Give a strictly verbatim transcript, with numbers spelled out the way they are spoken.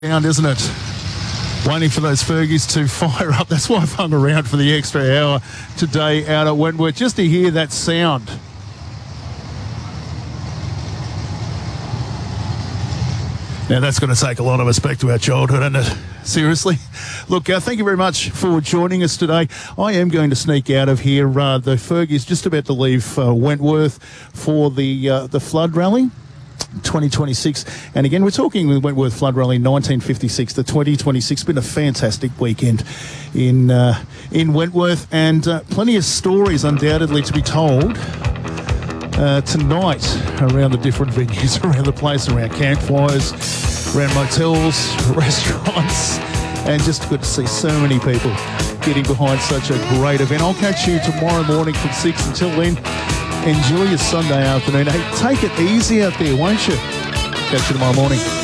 Down, isn't it? Waiting for those Fergies to fire up. That's why I've hung around for the extra hour today out at Wentworth, just to hear that sound. Now, that's going to take a lot of us back to our childhood, isn't it? Seriously. Look, uh, thank you very much for joining us today. I am going to sneak out of here. Uh, the Fergies just about to leave uh, Wentworth for the uh, the flood rally. twenty twenty-six, and again we're talking with Wentworth Flood Rally nineteen fifty-six to twenty twenty-six. Been a fantastic weekend in uh, in Wentworth, and uh, plenty of stories undoubtedly to be told uh, tonight around the different venues around the place, around campfires, around motels, restaurants, and just good to see so many people getting behind such a great event. I'll catch you tomorrow morning from six. Until then, enjoy your Sunday afternoon. Hey, take it easy out there, won't you? Catch you tomorrow morning.